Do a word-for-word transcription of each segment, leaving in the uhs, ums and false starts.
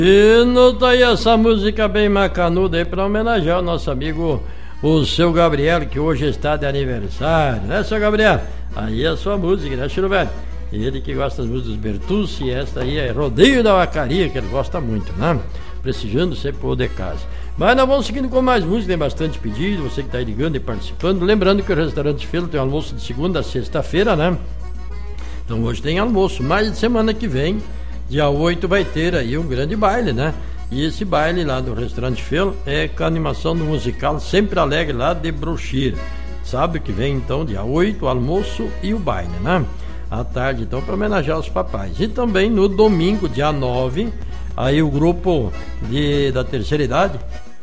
E não tá aí essa música bem macanuda aí pra homenagear o nosso amigo, o seu Gabriel, que hoje está de aniversário, né, seu Gabriel? Aí é a sua música, né, Chiro Velho? Ele que gosta das músicas Bertucci, e esta aí é Rodeio da Vacaria, que ele gosta muito, né? Prestigiando sempre o de casa. Mas nós vamos seguindo com mais música, tem bastante pedido, você que está aí ligando e participando. Lembrando que o Restaurante Felo tem almoço de segunda a sexta-feira, né? Então hoje tem almoço, mas semana que vem, dia oito, vai ter aí um grande baile, né? E esse baile lá do Restaurante Felo é com a animação do musical Sempre Alegre lá de Brochira. Sábado que vem, então, dia oito, o almoço e o baile, né? À tarde, então, para homenagear os papais. E também no domingo, dia nove, aí o grupo de, da terceira idade,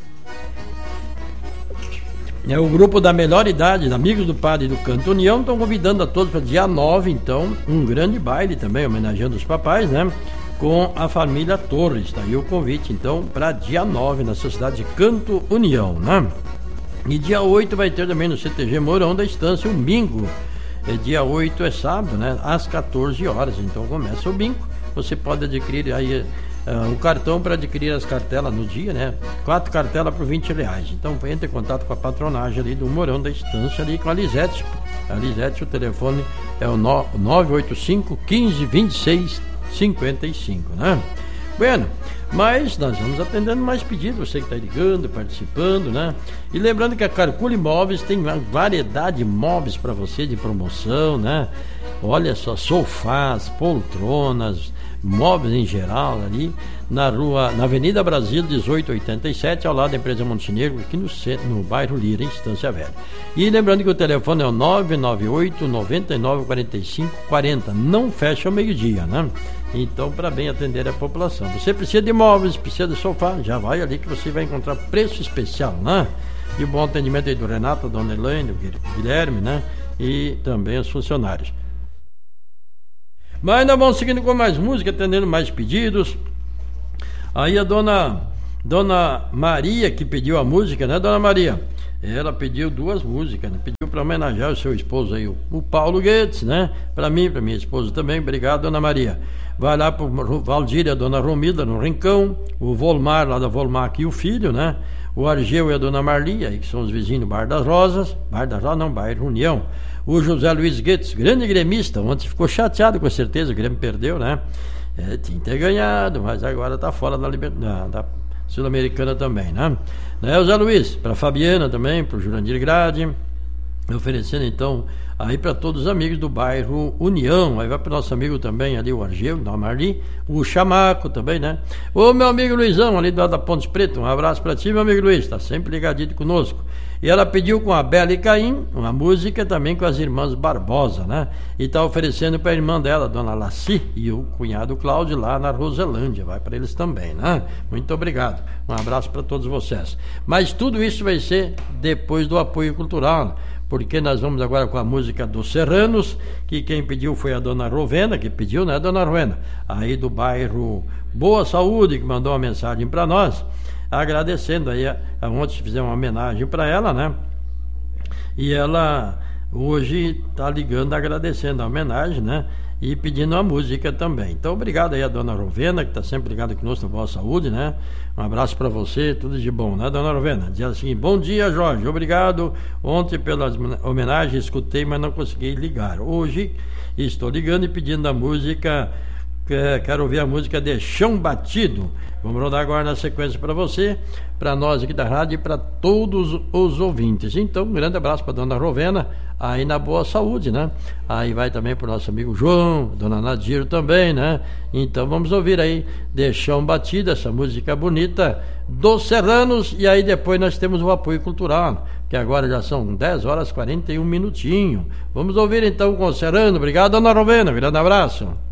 é o grupo da melhor idade, Amigos do Padre do Canto União, estão convidando a todos para dia nove, então, um grande baile também, homenageando os papais, né? Com a família Torres. Está aí o convite, então, para dia nove, na cidade de Canto União, né? E dia oito vai ter também no C T G Mourão da Estância um bingo. É dia oito, é sábado, né? Às quatorze horas, então começa o bingo. Você pode adquirir aí uh, o cartão para adquirir as cartelas no dia, né? Quatro cartelas por vinte reais. Então entre em contato com a patronagem ali do Mourão da Estância ali com a Lisete. A Lisete, o telefone é o nove oito cinco, um cinco, dois seis, cinco cinco, né? Bueno, mas nós vamos atendendo mais pedidos, você que está ligando, participando, né? E lembrando que a Carcule Móveis tem uma variedade de móveis para você de promoção, né? Olha só, sofás, poltronas, móveis em geral ali na rua, na Avenida Brasil dezoito oitenta e sete, ao lado da empresa Montenegro, aqui no centro, no bairro Lira, em Estância Velha. E lembrando que o telefone é o nove nove oito, nove nove, quatro cinco quatro zero, não fecha ao meio-dia, né? Então, para bem atender a população. Você precisa de móveis, precisa de sofá, já vai ali que você vai encontrar preço especial, né? E o bom atendimento aí do Renato, da Dona Elaine, do Guilherme, né? E também os funcionários. Mas nós vamos seguindo com mais música, atendendo mais pedidos. Aí a dona, dona Maria, que pediu a música, né, Dona Maria? Ela pediu duas músicas, né? Pediu para homenagear o seu esposo aí, o, o Paulo Guedes, né? Para mim, para minha esposa também. Obrigado, Dona Maria. Vai lá para o Valdir e a Dona Romilda no Rincão, o Volmar lá da Volmac e o filho, né? O Argeu e a Dona Marli, aí, que são os vizinhos do Bar das Rosas, Bar das Rosas não, Bairro União. O José Luiz Guedes, grande gremista, ontem ficou chateado com certeza, o Grêmio perdeu, né? É, tinha que ter ganhado, mas agora está fora da, da, da Sul-Americana também, né? né? O Zé Luiz, para Fabiana também, para o Jurandir Grade, oferecendo então aí para todos os amigos do bairro União. Aí vai para o nosso amigo também ali, o Argeu, da Marli, o Chamaco também, né? O meu amigo Luizão, ali do lado da Pontes Preta, um abraço para ti, meu amigo Luiz, está sempre ligadinho conosco. E ela pediu com a Bela e Caim uma música também com as irmãs Barbosa, né? E está oferecendo para a irmã dela, Dona Laci, e o cunhado Cláudio lá na Roselândia. Vai para eles também, né? Muito obrigado. Um abraço para todos vocês. Mas tudo isso vai ser depois do apoio cultural, porque nós vamos agora com a música dos Serranos, que quem pediu foi a Dona Rovena, que pediu, né, Dona Rovena? Aí do bairro Boa Saúde, que mandou uma mensagem para nós, agradecendo aí, ontem fizemos uma homenagem para ela, né? E ela hoje está ligando, agradecendo a homenagem, né? E pedindo a música também. Então, obrigado aí a Dona Rovena, que está sempre ligada conosco na Boa Saúde, né? Um abraço para você, tudo de bom, né, Dona Rovena? Diz assim: bom dia, Jorge, obrigado ontem pelas homenagens, escutei, mas não consegui ligar. Hoje estou ligando e pedindo a música, quero ouvir a música de Chão Batido. Vamos rodar agora na sequência para você, para nós aqui da rádio e para todos os ouvintes. Então, um grande abraço para a Dona Rovena, aí na Boa Saúde, né? Aí vai também para o nosso amigo João, Dona Nadir também, né? Então vamos ouvir aí de Chão Batido, essa música bonita dos Serranos, e aí depois nós temos o apoio cultural, que agora já são dez horas e quarenta e um minutinhos. Vamos ouvir então com o Serrano. Obrigado, Dona Rovena, grande abraço.